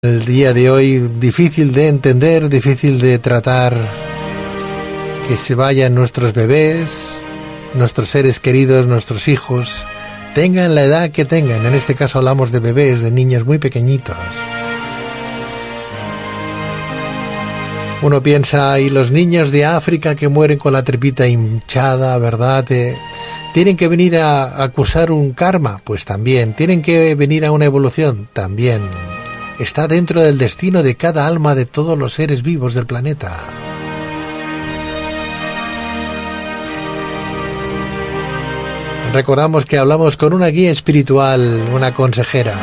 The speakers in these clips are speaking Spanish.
El día de hoy difícil de entender, difícil de tratar, que se vayan nuestros bebés, nuestros seres queridos, nuestros hijos, tengan la edad que tengan. En este caso hablamos de bebés, de niños muy pequeñitos. Uno piensa, y los niños de África que mueren con la tripita hinchada, ¿verdad? ¿Tienen que venir a cursar un karma? Pues también. ¿Tienen que venir a una evolución? También. Está dentro del destino de cada alma de todos los seres vivos del planeta. Recordamos que hablamos con una guía espiritual, una consejera,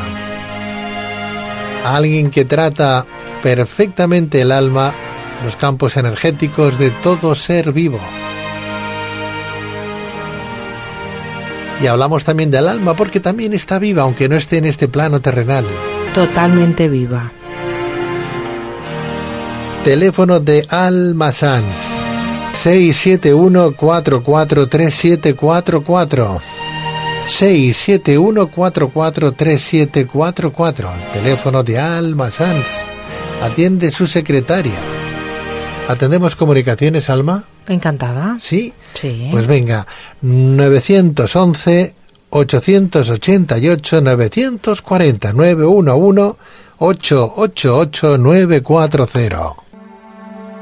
alguien que trata perfectamente el alma, los campos energéticos de todo ser vivo. Y hablamos también del alma porque también está viva, aunque no esté en este plano terrenal. Totalmente viva. Teléfono de Alma Sans 671-443744 671-443744. Teléfono de Alma Sans. Atiende su secretaria. ¿Atendemos comunicaciones, Alma? Encantada. ¿Sí? Sí. Pues venga, 911 888 940 911 888 940.